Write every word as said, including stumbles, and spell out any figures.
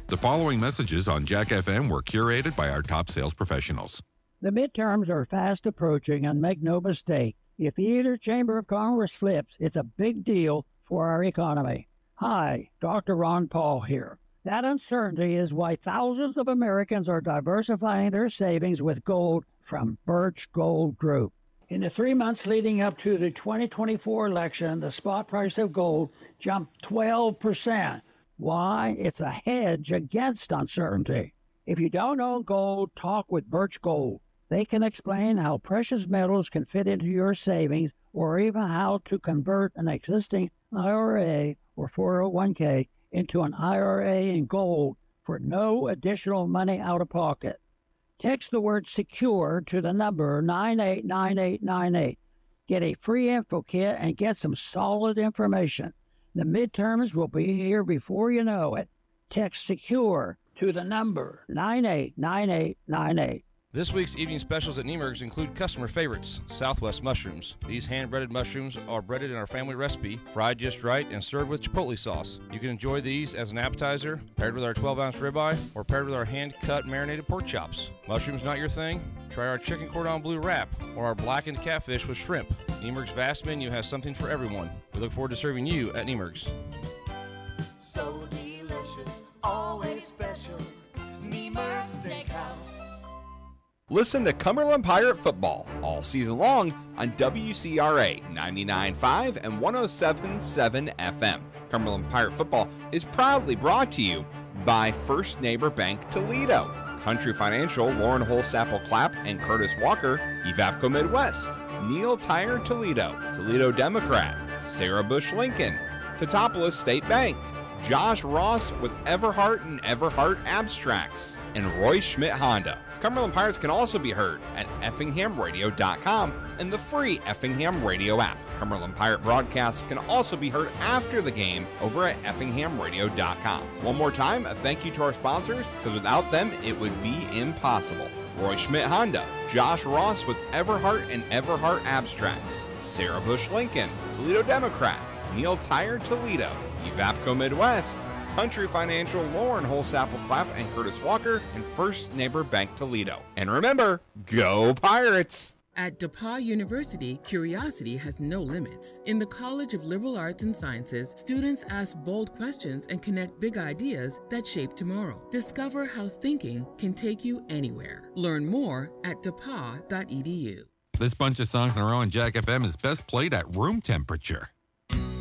The following messages on Jack F M were curated by our top sales professionals. The midterms are fast approaching, and make no mistake, if either chamber of Congress flips, it's a big deal for our economy. Hi, Doctor Ron Paul here. That uncertainty is why thousands of Americans are diversifying their savings with gold from Birch Gold Group. In the three months leading up to the twenty twenty-four election, the spot price of gold jumped twelve percent. Why? It's a hedge against uncertainty. If you don't own gold, talk with Birch Gold. They can explain how precious metals can fit into your savings, or even how to convert an existing I R A or four oh one k into an I R A in gold for no additional money out of pocket. Text the word SECURE to the number nine eight nine eight nine eight. Get a free info kit and get some solid information. The midterms will be here before you know it. Text SECURE to the number nine eight nine eight nine eight. This week's evening specials at Niemerg's include customer favorites, Southwest mushrooms. These hand-breaded mushrooms are breaded in our family recipe, fried just right, and served with chipotle sauce. You can enjoy these as an appetizer, paired with our twelve-ounce ribeye, or paired with our hand-cut marinated pork chops. Mushrooms not your thing? Try our chicken cordon bleu wrap, or our blackened catfish with shrimp. Niemerg's vast menu has something for everyone. We look forward to serving you at Niemerg's. So delicious, always special, Niemerg's Steakhouse. Listen to Cumberland Pirate Football all season long on W C R A ninety-nine point five and one oh seven point seven F M. Cumberland Pirate Football is proudly brought to you by First Neighbor Bank Toledo, Country Financial, Lauren Holsapple Clapp and Curtis Walker, Evapco Midwest, Neil Tire Toledo, Toledo Democrat, Sarah Bush Lincoln, Teutopolis State Bank, Josh Ross with Everhart and Everhart Abstracts, and Roy Schmidt Honda. Cumberland Pirates can also be heard at effingham radio dot com and the free Effingham Radio app. Cumberland Pirate broadcasts can also be heard after the game over at effingham radio dot com. One more time, a thank you to our sponsors, because without them, it would be impossible. Roy Schmidt Honda, Josh Ross with Everhart and Everhart Abstracts, Sarah Bush Lincoln, Toledo Democrat, Neil Tire Toledo, Evapco Midwest, Country Financial, Lauren Holsapple Clapp and Curtis Walker, and First Neighbor Bank Toledo. And remember, go Pirates! At DePauw University, curiosity has no limits. In the College of Liberal Arts and Sciences, students ask bold questions and connect big ideas that shape tomorrow. Discover how thinking can take you anywhere. Learn more at d e p a u dot e d u. This bunch of songs in a row on Jack F M is best played at room temperature.